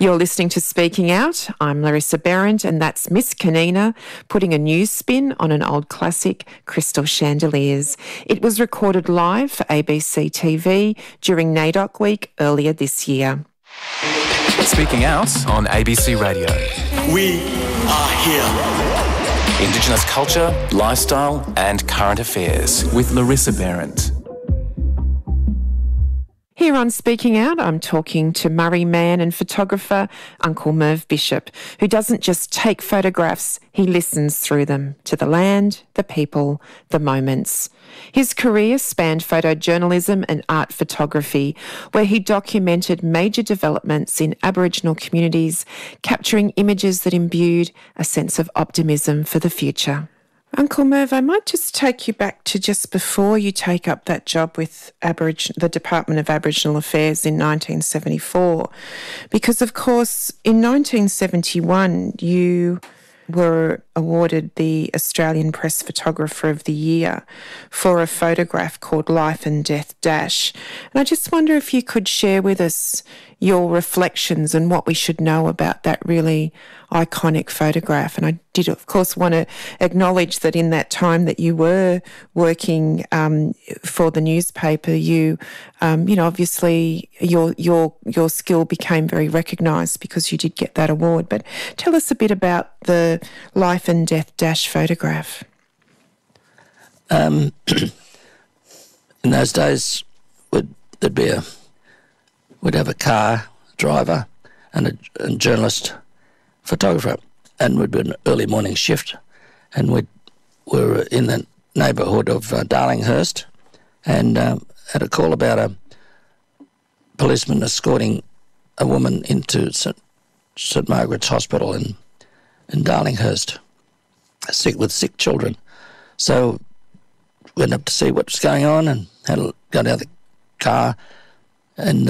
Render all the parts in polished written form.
You're listening to Speaking Out. I'm Larissa Behrendt, and that's Miss Kanina putting a new spin on an old classic, Crystal Chandeliers. It was recorded live for ABC TV during NAIDOC Week earlier this year. Speaking Out on ABC Radio. We are here. Indigenous culture, lifestyle and current affairs with Larissa Behrendt. Here on Speaking Out, I'm talking to Murray man and photographer Uncle Merv Bishop, who doesn't just take photographs, he listens through them to the land, the people, the moments. His career spanned photojournalism and art photography, where he documented major developments in Aboriginal communities, capturing images that imbued a sense of optimism for the future. Uncle Merv, I might just take you back to just before you take up that job with the Department of Aboriginal Affairs in 1974, because of course in 1971 you were awarded the Australian Press Photographer of the Year for a photograph called Life and Death Dash. And I just wonder if you could share with us your reflections and what we should know about that really iconic photograph. And I did, of course, want to acknowledge that in that time that you were working for the newspaper, obviously your skill became very recognised because you did get that award. But tell us a bit about the Life and Death Dash photograph. In those days, we'd have a car driver and a journalist photographer, and we'd be an early morning shift, and we were in the neighbourhood of Darlinghurst, and had a call about a policeman escorting a woman into St Margaret's Hospital in Darlinghurst, with sick children. So went up to see what was going on and got out of the car, and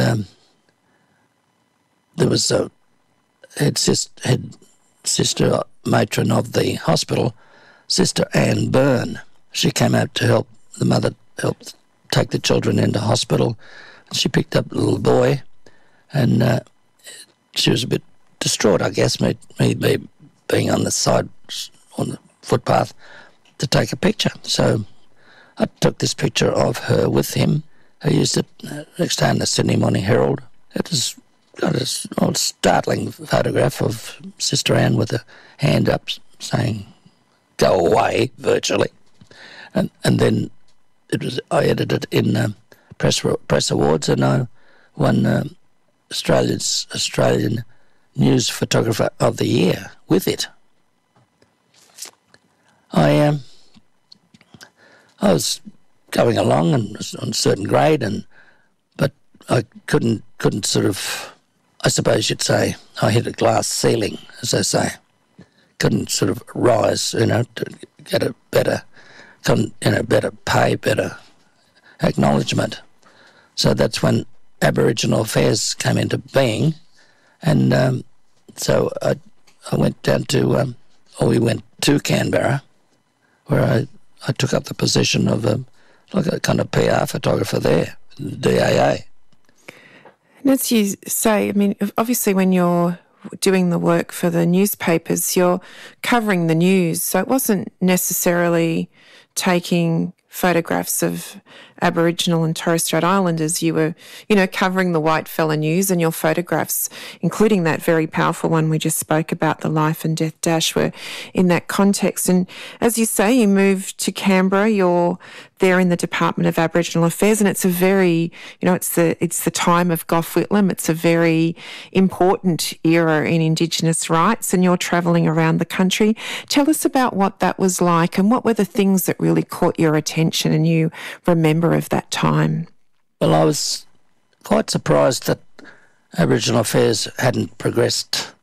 there was a head sister matron of the hospital, Sister Anne Byrne. She came out to help the mother take the children into hospital. She picked up the little boy, and she was a bit distraught, I guess, me being on the side, on the footpath, to take a picture. So I took this picture of her with him. I used it next day in the Sydney Morning Herald. It was got a startling photograph of Sister Anne with a hand up saying, "Go away," virtually. And then I edited it in Press Awards, and I won Australian News Photographer of the Year with it. I was going along and was on a certain grade, but I couldn't sort of, I suppose you'd say, I hit a glass ceiling, as they say. Couldn't sort of rise, to get a better pay, better acknowledgement. So that's when Aboriginal Affairs came into being, and so I went down to, we went to Canberra, where I took up the position of a kind of PR photographer there, DAA. And as you say, I mean, obviously when you're doing the work for the newspapers, you're covering the news. So it wasn't necessarily taking photographs of Aboriginal and Torres Strait Islanders. You were, covering the white fella news, and your photographs, including that very powerful one we just spoke about, the Life and Death Dash, were in that context. And as you say, you moved to Canberra, you're there in the Department of Aboriginal Affairs, and it's a very, it's the time of Gough Whitlam. It's a very important era in Indigenous rights, and you're travelling around the country. Tell us about what that was like, and what were the things that really caught your attention and you remember of that time? Well, I was quite surprised that Aboriginal Affairs hadn't progressed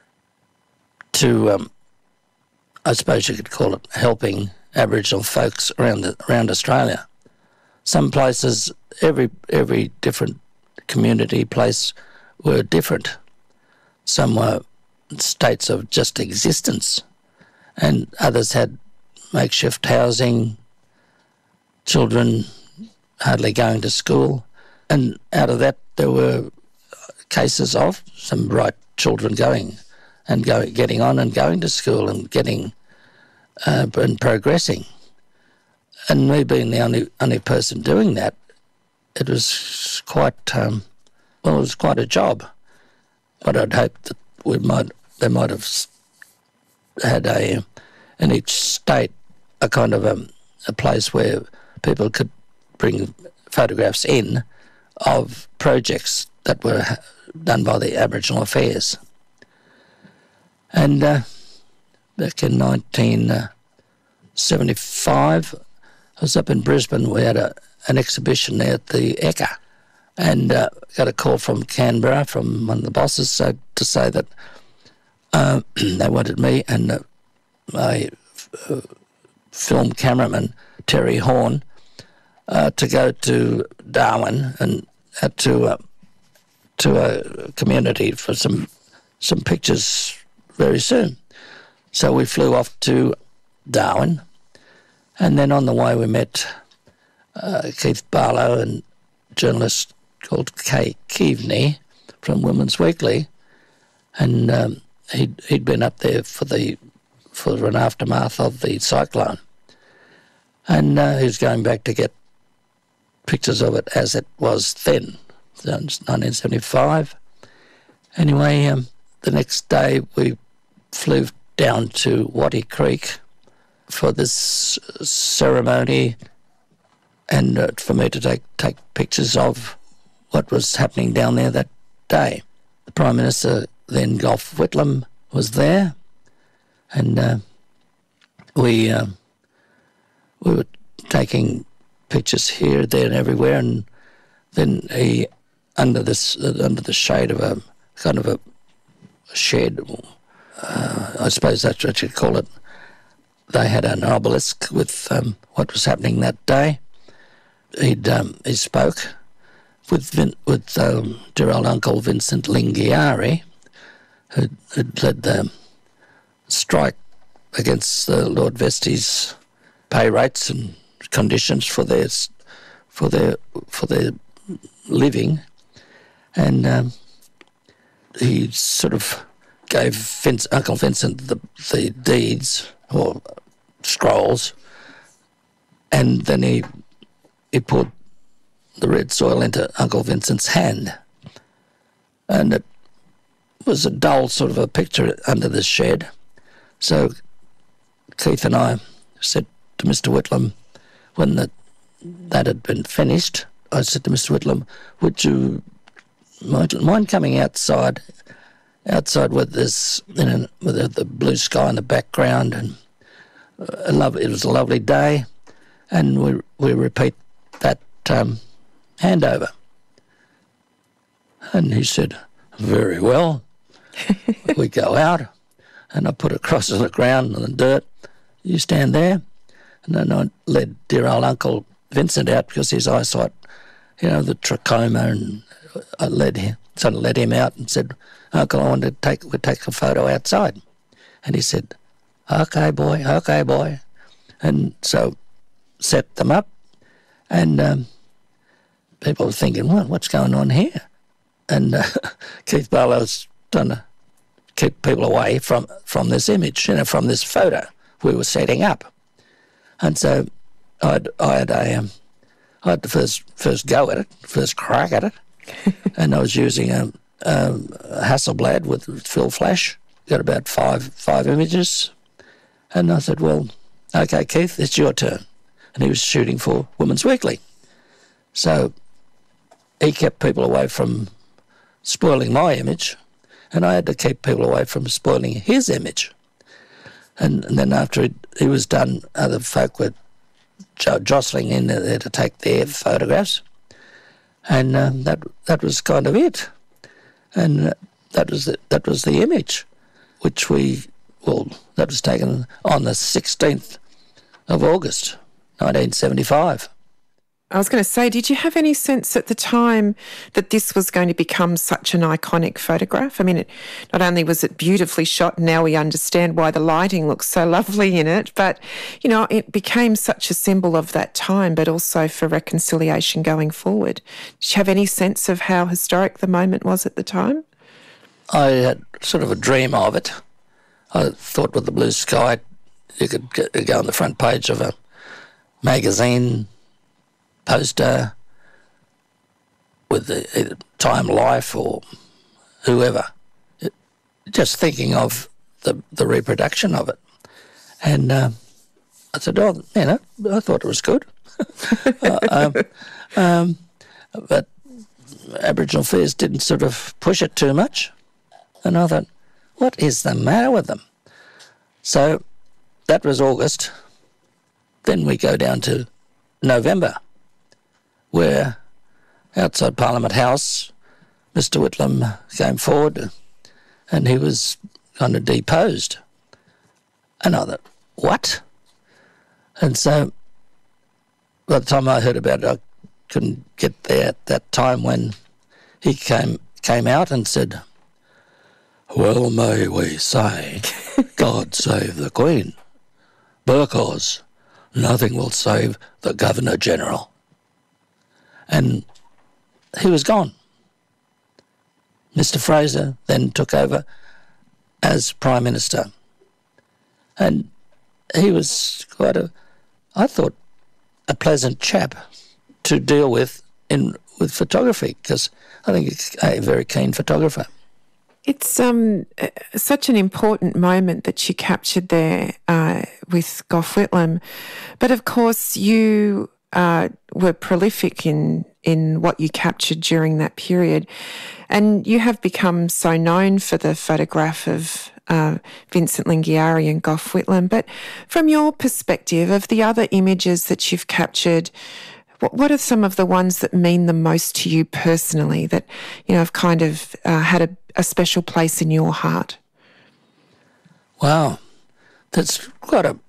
to, I suppose you could call it, helping Aboriginal folks around Australia. Some places, every different community place were different. Some were states of just existence, and others had makeshift housing, children hardly going to school. And out of that, there were cases of some bright children getting on and going to school and getting and progressing. And me being the only person doing that, it was quite it was quite a job. But I'd hoped that they might have had in each state a kind of a place where people could bring photographs in of projects that were done by the Aboriginal Affairs. And back in 1975, I was up in Brisbane. We had an exhibition there at the Ekka, and got a call from Canberra from one of the bosses to say that they wanted me and my film cameraman, Terry Horn, to go to Darwin and to a community for some pictures very soon. So we flew off to Darwin, and then on the way we met Keith Barlow and a journalist called Kay Keaveney from Women's Weekly, and he'd been up there for an aftermath of the cyclone, and he was going back to get pictures of it as it was then, 1975. Anyway, the next day we flew down to Wattie Creek for this ceremony, and for me to take pictures of what was happening down there that day. The Prime Minister then, Gough Whitlam, was there, and we were taking pictures here, there, and everywhere. And then he, under the shade of a kind of a shed, I suppose that's what you'd call it, they had an obelisk with what was happening that day. He spoke with dear old Uncle Vincent Lingiari, who'd led the strike against Lord Vestey's pay rates and conditions for their living, and he sort of gave Uncle Vincent the deeds or scrolls, and then he poured the red soil into Uncle Vincent's hand, and it was a dull sort of a picture under the shed. So Keith and I said to Mr. Whitlam, when that had been finished, I said to Mr. Whitlam, would you mind coming outside with this, with the blue sky in the background, and it was a lovely day, and we repeat that handover. And he said, very well. We go out, and I put a cross on the ground and the dirt. You stand there. And then I led dear old Uncle Vincent out because his eyesight, the trachoma, and I led him out and said, Uncle, I want to take a photo outside. And he said, okay, boy. And so set them up, and people were thinking, what's going on here? And Keith Barlow's trying to keep people away from this image, from this photo we were setting up. And so I had the first go at it, first crack at it, and I was using a Hasselblad with fill flash. Got about five images, and I said, well, okay, Keith, it's your turn. And he was shooting for Women's Weekly. So he kept people away from spoiling my image, and I had to keep people away from spoiling his image. And then after he was done, other folk were jostling in there to take their photographs, and that was kind of it. And that was the image, which that was taken on the 16th of August, 1975. I was going to say, did you have any sense at the time that this was going to become such an iconic photograph? I mean, not only was it beautifully shot, now we understand why the lighting looks so lovely in it, but, it became such a symbol of that time, but also for reconciliation going forward. Did you have any sense of how historic the moment was at the time? I had sort of a dream of it. I thought with the blue sky, you could go on the front page of a magazine poster with the Time Life or whoever, just thinking of the reproduction of it. And I said, I thought it was good. But Aboriginal Affairs didn't sort of push it too much. And I thought, what is the matter with them? So that was August. Then we go down to November, where outside Parliament House, Mr. Whitlam came forward and he was kind of deposed. And I thought, what? And so by the time I heard about it, I couldn't get there at that time when he came out and said, well, may we say, God save the Queen, because nothing will save the Governor-General. And he was gone. Mr. Fraser then took over as Prime Minister. And he was quite I thought, a pleasant chap to deal with with photography, because I think he's a very keen photographer. It's such an important moment that you captured there with Gough Whitlam. But of course, you were prolific in what you captured during that period. And you have become so known for the photograph of Vincent Lingiari and Gough Whitlam. But from your perspective, of the other images that you've captured, what are some of the ones that mean the most to you personally, that, have kind of had a special place in your heart? Wow, that's quite a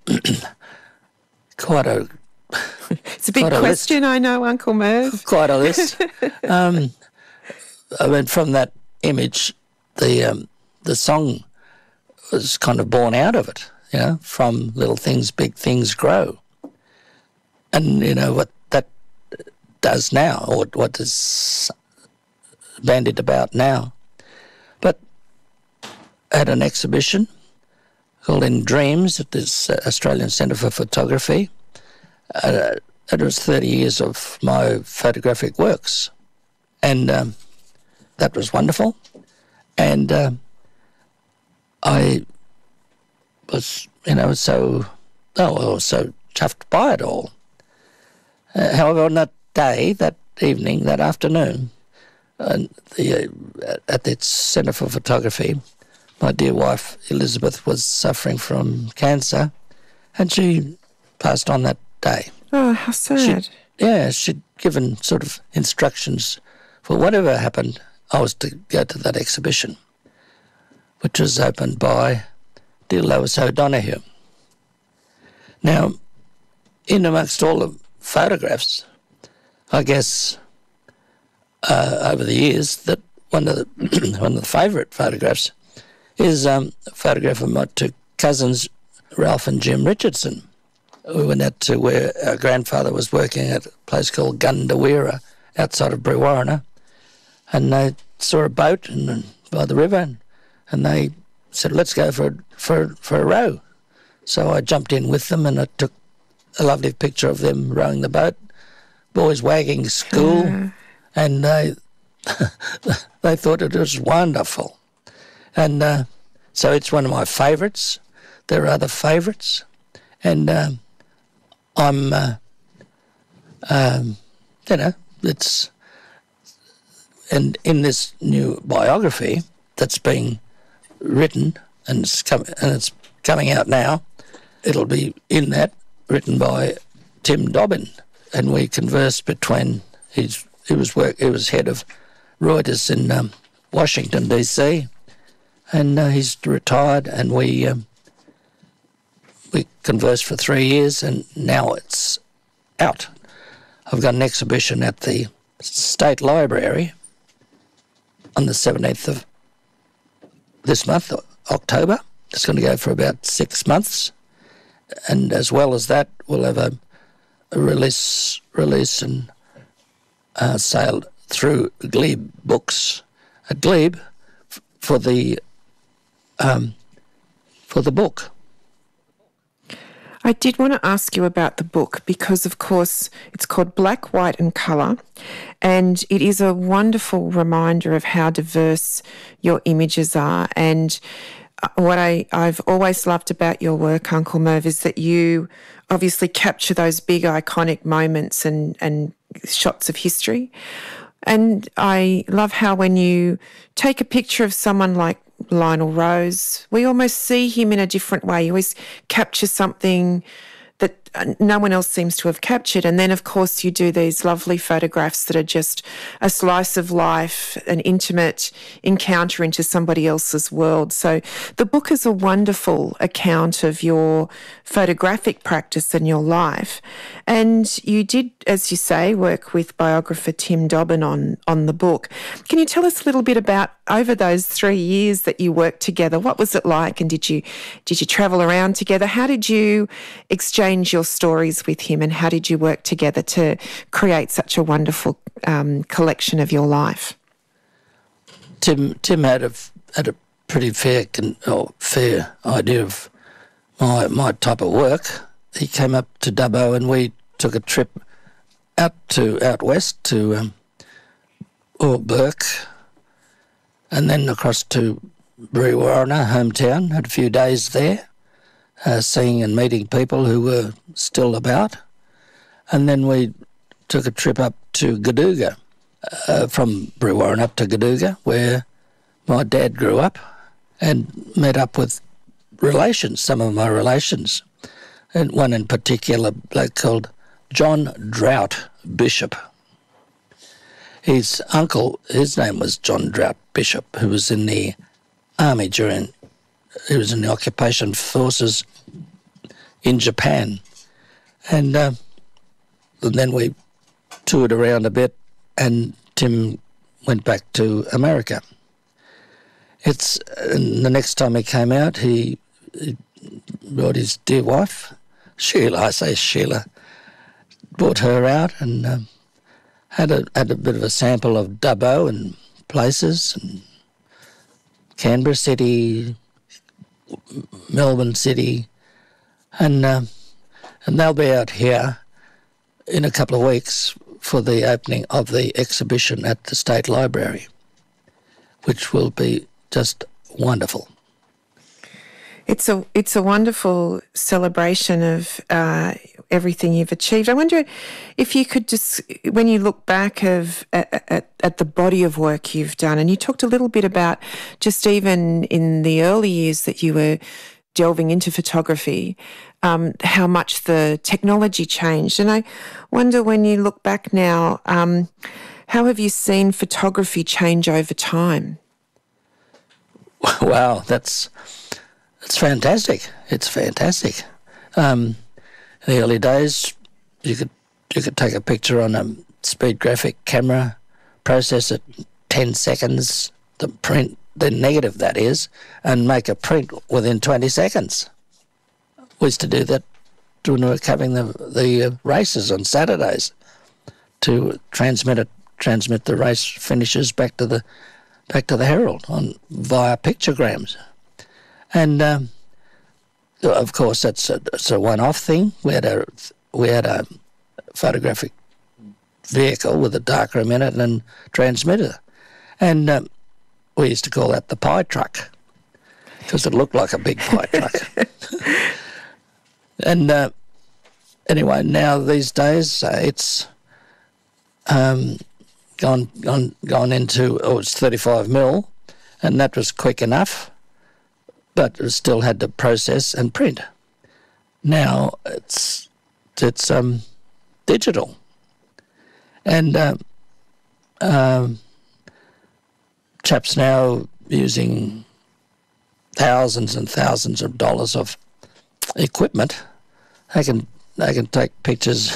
it's a big question, I know, Uncle Merv. Quite a list. I mean, from that image, the song was kind of born out of it, from little things, big things grow. And, what that does now, or what is bandied about now. But I had an exhibition called In Dreams at this Australian Centre for Photography. It was 30 years of my photographic works. And that was wonderful. And I was, so chuffed by it all. However, on that day, that evening, that afternoon, at the Centre for Photography, my dear wife Elizabeth was suffering from cancer, and she passed on that day. Oh, how sad. She'd given sort of instructions for whatever happened, I was to go to that exhibition, which was opened by dear Lois O'Donoghue. Now, in amongst all the photographs, I guess over the years, that one of the favourite photographs is a photograph of my two cousins, Ralph and Jim Richardson. We went out to where our grandfather was working at a place called Gundawira outside of Brewarrina, and they saw a boat by the river, and they said, let's go for a row. So I jumped in with them, and I took a lovely picture of them rowing the boat, boys wagging school, and they thought it was wonderful. And so it's one of my favourites. There are other favourites, and I'm, it's, and in this new biography that's being written and it's coming out now, it'll be in that, written by Tim Dobbin, and we conversed between he was head of Reuters in Washington DC, and he's retired, and we conversed for 3 years, and now it's out. I've got an exhibition at the State Library on the 17th of this month, October. It's going to go for about 6 months. And as well as that, we'll have a release and sale through Glebe Books. At Glebe, for the book. I did want to ask you about the book because, of course, it's called Black, White and Colour, and it is a wonderful reminder of how diverse your images are. And what I've always loved about your work, Uncle Merv, is that you obviously capture those big iconic moments and shots of history. And I love how when you take a picture of someone like Lionel Rose, we almost see him in a different way. You always capture something that no one else seems to have captured. And then, of course, you do these lovely photographs that are just a slice of life, an intimate encounter into somebody else's world. So the book is a wonderful account of your photographic practice and your life. And you did, as you say, work with biographer Tim Dobbin on the book. Can you tell us a little bit about, over those 3 years that you worked together, what was it like? And did you travel around together? How did you exchange your stories with him, and how did you work together to create such a wonderful collection of your life? Tim had a pretty fair idea of my type of work. He came up to Dubbo and we took a trip out west to Burke, and then across to Brewarrina, hometown. Had a few days there, seeing and meeting people who were still about. And then we took a trip up to Gadooga, from Brewarrina up to Gadooga, where my dad grew up, and met up with relations, some of my relations, and one in particular, a bloke called John Drought Bishop. His uncle, his name was John Drought Bishop, who was in the army he was in the occupation forces in Japan. And then we toured around a bit, and Tim went back to America. And the next time he came out, he brought his dear wife, Sheila, brought her out and had a bit of a sample of Dubbo and places, and Canberra City, Melbourne City, and they'll be out here in a couple of weeks for the opening of the exhibition at the State Library, which will be just wonderful. It's a wonderful celebration of everything you've achieved. I wonder if you could just, when you look back at the body of work you've done, and you talked a little bit about just even in the early years that you were delving into photography, how much the technology changed. And I wonder, when you look back now, how have you seen photography change over time? Wow, it's fantastic. It's fantastic. In the early days, you could take a picture on a speed graphic camera, process it 10 seconds, the negative that is, and make a print within 20 seconds. We used to do that when we were covering the races on Saturdays, to transmit the race finishes back to the Herald via pictograms. And of course, that's a one-off thing. We had a photographic vehicle with a darkroom in it and transmitter, and we used to call that the pie truck because it looked like a big pie truck. And anyway, now these days it's gone into it's 35mm, and that was quick enough, but it still had to process and print. Now it's digital, and chaps now using thousands and thousands of dollars of equipment. They can take pictures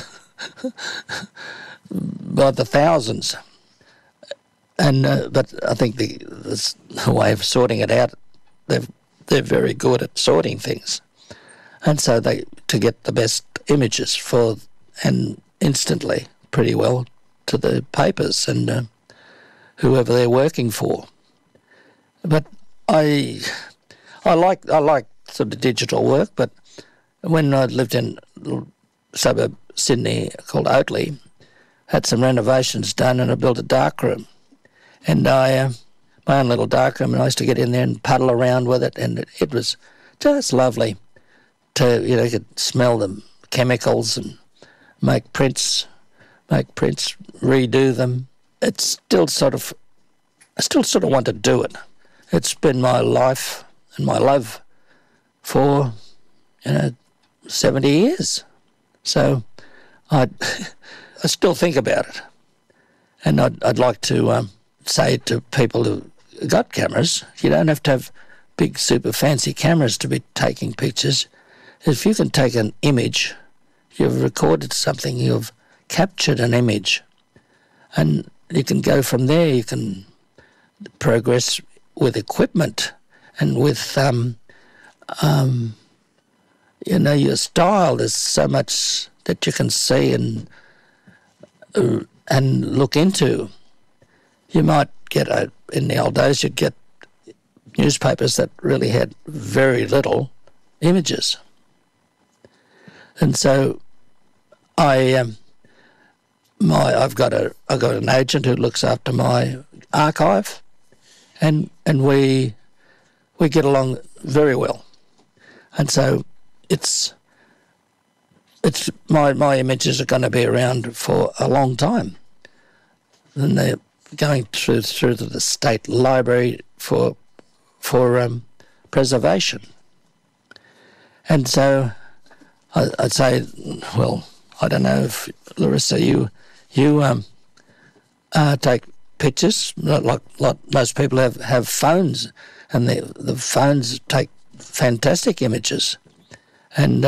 by the thousands, and but I think the way of sorting it out, they're very good at sorting things, and so to get the best images and instantly pretty well to the papers and whoever they're working for. But I like sort of digital work. But when I lived in a little suburb Sydney called Oatley, had some renovations done, and I built a darkroom, and my own little darkroom, and I used to get in there and paddle around with it, and it was just lovely to, you could smell the chemicals and make prints, redo them. It's still I still sort of want to do it. It's been my life and my love for, 70 years. So I still think about it. And I'd like to say to people who got cameras, you don't have to have big, super fancy cameras to be taking pictures. If you can take an image, you've recorded something, you've captured an image, and you can go from there. You can progress with equipment and with, your style. There's so much that you can see and look into. You might get, in the old days, you'd get newspapers that really had very little images. And so I've got an agent who looks after my archive, and we get along very well. And so it's my images are going to be around for a long time, and they're going through to the State Library for preservation. And so I'd say, well, I don't know if, Larissa, you take pictures. Like most people have phones, and the phones take fantastic images. And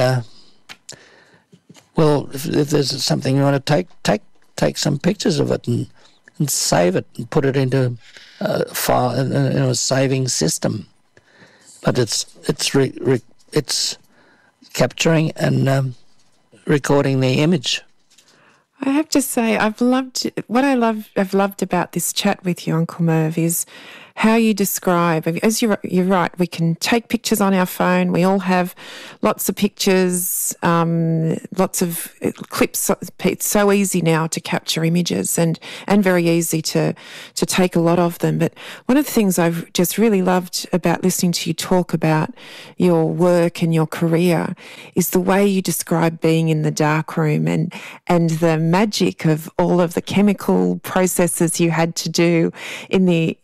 well, if there's something you want to take some pictures of it and save it and put it into a file in a saving system. But it's capturing and recording the image. I have to say, I've loved about this chat with you, Uncle Merv, is how you describe, as you're right, we can take pictures on our phone. We all have lots of pictures, lots of clips. It's so easy now to capture images and very easy to take a lot of them. But one of the things I've just really loved about listening to you talk about your work and your career is the way you describe being in the darkroom and the magic of all of the chemical processes you had to do in the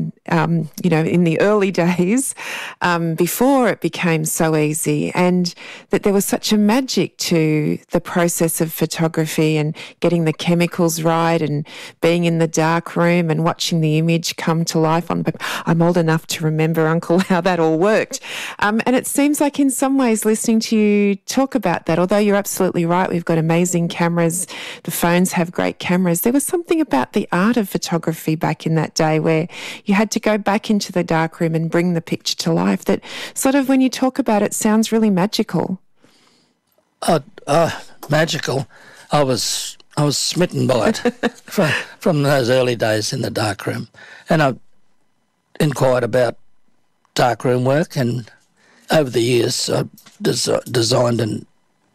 early days before it became so easy, and that there was such a magic to the process of photography and getting the chemicals right and being in the dark room and watching the image come to life on paper. I'm old enough to remember, Uncle, how that all worked. And it seems like in some ways listening to you talk about that, although you're absolutely right, we've got amazing cameras, the phones have great cameras, there was something about the art of photography back in that day where you had to go back into the darkroom and bring the picture to life that sort of, when you talk about it, sounds really magical. Magical. I was smitten by it from those early days in the darkroom. And I inquired about darkroom work, and over the years I designed and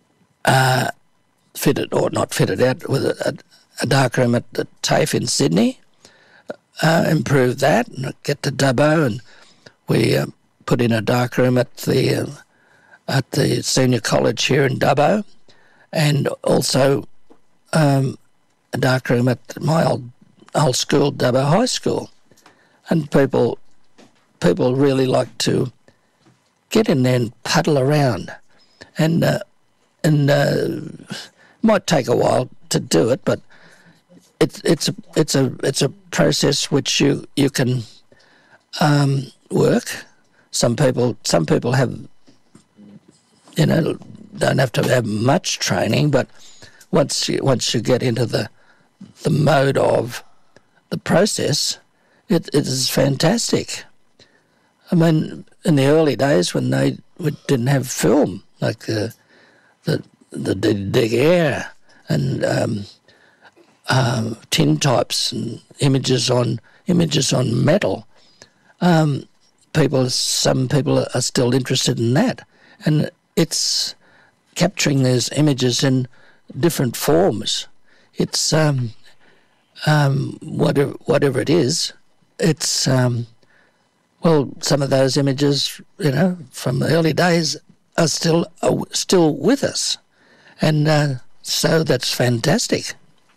fitted out with a darkroom at the TAFE in Sydney. Improved that and get to Dubbo, and we put in a darkroom at the senior college here in Dubbo, and also a darkroom at my old school, Dubbo High School. And people really like to get in there and paddle around, and might take a while to do it, but it's a process which you can work. Some people have, don't have to have much training, but once you get into the mode of the process, it is fantastic. I mean, in the early days when we didn't have film, like the Daguerre and tin types and images on metal, some people are still interested in that. And it's capturing those images in different forms. It's whatever it is. It's some of those images, from the early days are still with us, and so that's fantastic.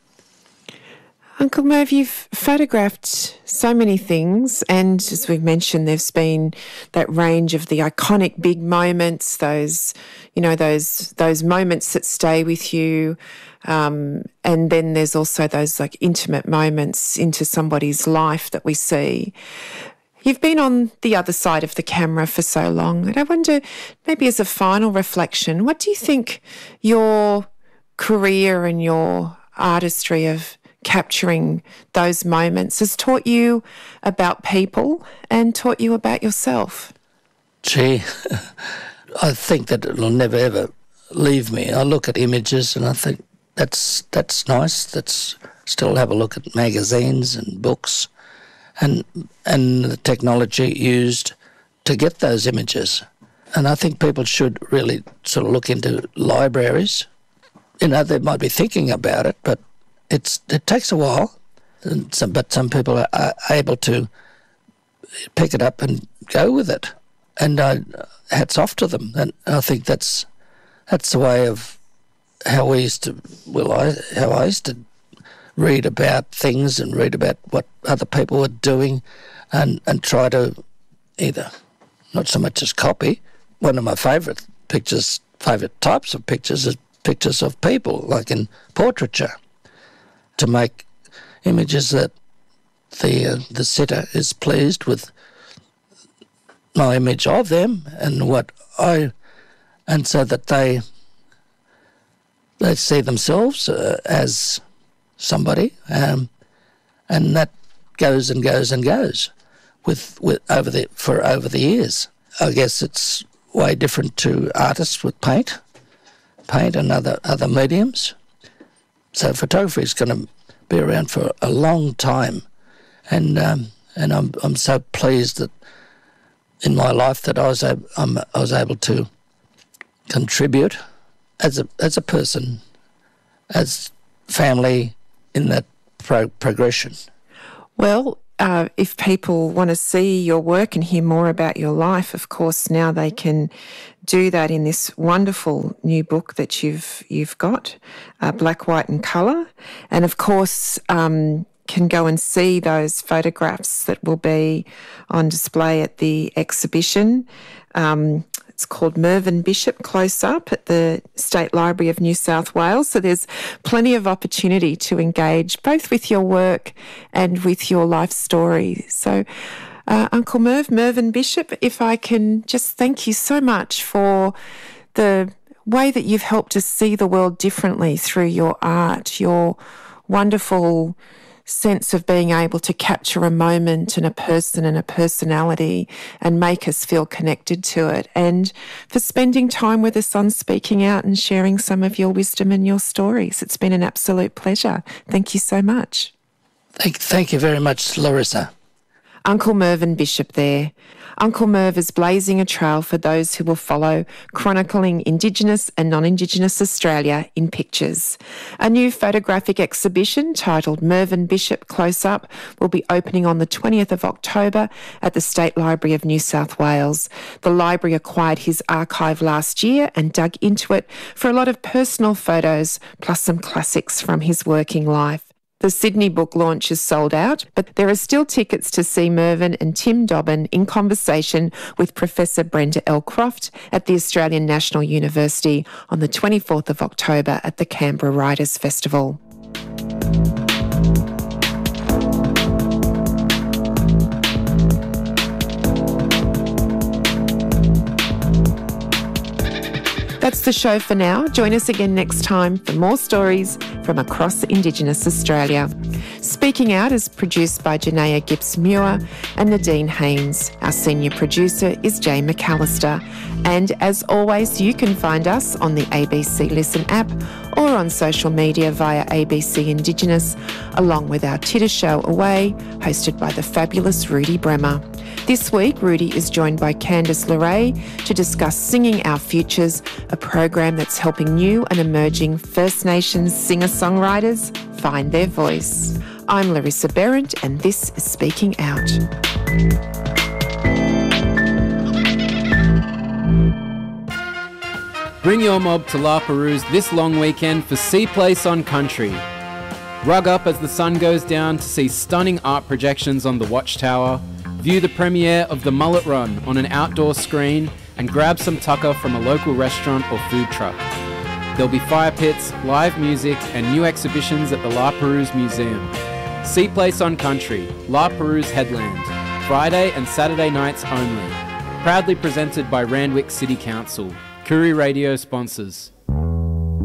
Uncle Merv, you've photographed so many things, and as we've mentioned, there's been that range of the iconic big moments, those moments that stay with you, and then there's also those like intimate moments into somebody's life that we see. You've been on the other side of the camera for so long, and I wonder, maybe as a final reflection, what do you think your career and your artistry of capturing those moments has taught you about people and taught you about yourself? Gee, I think that it'll never ever leave me. I look at images and I think that's nice. Let's still have a look at magazines and books and the technology used to get those images. And I think people should really sort of look into libraries. They might be thinking about it, but it takes a while, but some people are able to pick it up and go with it. And hats off to them. And I think that's the way of how I used to read about things and read about what other people were doing, and try to either not so much as copy. One of my favourite types of pictures is pictures of people, like in portraiture, to make images that the sitter is pleased with my image of them and so that they see themselves as somebody, and that goes and goes and goes with over the years. I guess it's way different to artists with paint and other mediums. So photography is going to be around for a long time, and I'm so pleased that in my life that I was able to contribute as a person, as family, in that progression. Well, if people want to see your work and hear more about your life, of course, now they can do that in this wonderful new book that you've got, Black, White and Colour. And of course, can go and see those photographs that will be on display at the exhibition. It's called Merv and Bishop Close Up at the State Library of New South Wales. So there's plenty of opportunity to engage both with your work and with your life story. So Uncle Merv and Bishop, if I can just thank you so much for the way that you've helped us see the world differently through your art, your wonderful sense of being able to capture a moment and a person and a personality and make us feel connected to it, and for spending time with us on Speaking Out and sharing some of your wisdom and your stories. It's been an absolute pleasure. Thank you so much. Thank you very much, Larissa. Uncle Merv and Bishop there. Uncle Merv is blazing a trail for those who will follow, chronicling Indigenous and non-Indigenous Australia in pictures. A new photographic exhibition titled Merv and Bishop Close Up will be opening on the 20th of October at the State Library of New South Wales. The library acquired his archive last year and dug into it for a lot of personal photos, plus some classics from his working life. The Sydney book launch is sold out, but there are still tickets to see Mervyn and Tim Dobbin in conversation with Professor Brenda L. Croft at the Australian National University on the 24th of October at the Canberra Writers' Festival. That's the show for now. Join us again next time for more stories from across Indigenous Australia. Speaking Out is produced by Janaea Gibbs-Muir and Nadine Haynes. Our senior producer is Jay McAllister. And as always, you can find us on the ABC Listen app or on social media via ABC Indigenous, along with our Titter Show Away, hosted by the fabulous Rudy Bremer. This week, Rudy is joined by Candice LeRae to discuss Singing Our Futures, a program that's helping new and emerging First Nations singer-songwriters find their voice. I'm Larissa Behrendt, and this is Speaking Out. Bring your mob to La Perouse this long weekend for Sea Place on Country. Rug up as the sun goes down to see stunning art projections on the Watchtower, view the premiere of The Mullet Run on an outdoor screen, and grab some tucker from a local restaurant or food truck. There'll be fire pits, live music, and new exhibitions at the La Perouse Museum. Sea Place on Country, La Perouse Headland, Friday and Saturday nights only. Proudly presented by Randwick City Council. Koori Radio sponsors.